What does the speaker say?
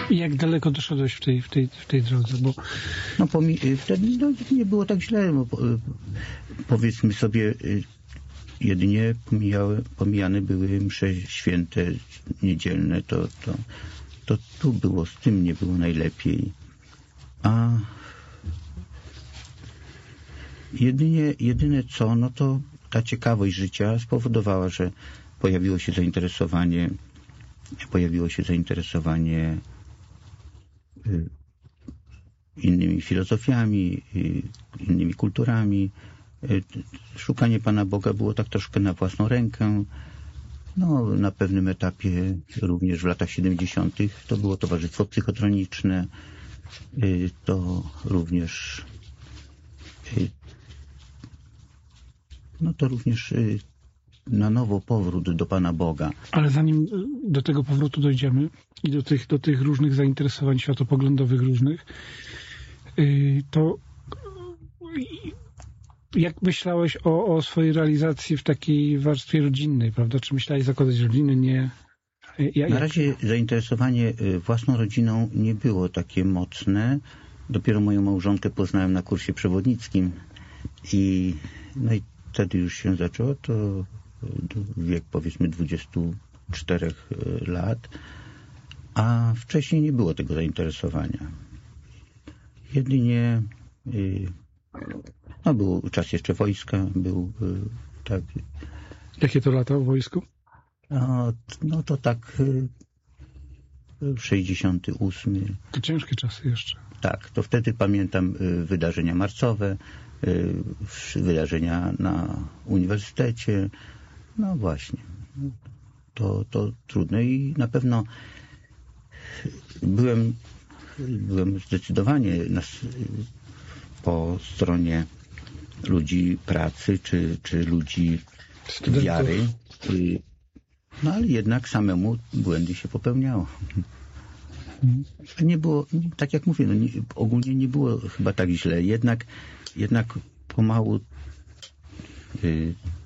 I jak daleko doszedłeś w tej drodze? Bo... No wtedy nie było tak źle. Powiedzmy sobie, jedynie pomijane były msze święte, niedzielne. To tu było, z tym nie było najlepiej. A jedyne co, no to ta ciekawość życia spowodowała, że pojawiło się zainteresowanie innymi filozofiami, innymi kulturami. Szukanie Pana Boga było tak troszkę na własną rękę. No, na pewnym etapie, również w latach 70. to było towarzystwo psychotroniczne. To również na nowo powrót do Pana Boga. Ale zanim do tego powrotu dojdziemy i do tych różnych zainteresowań światopoglądowych różnych, to jak myślałeś o swojej realizacji w takiej warstwie rodzinnej, prawda? Czy myślałeś zakładać rodziny? Nie? Na razie zainteresowanie własną rodziną nie było takie mocne. Dopiero moją małżonkę poznałem na kursie przewodnickim i wtedy już się zaczęło, to wiek powiedzmy 24 lat, a wcześniej nie było tego zainteresowania. Jedynie był czas jeszcze wojska, tak. Jakie to lata w wojsku? No to tak 68. To ciężkie czasy jeszcze. Tak, to wtedy pamiętam wydarzenia marcowe, wydarzenia na uniwersytecie. No właśnie, to trudne i na pewno byłem zdecydowanie po stronie ludzi pracy czy ludzi studentów, wiary. No ale jednak samemu błędy się popełniało. Nie było, tak jak mówię, ogólnie nie było chyba tak źle. Jednak pomału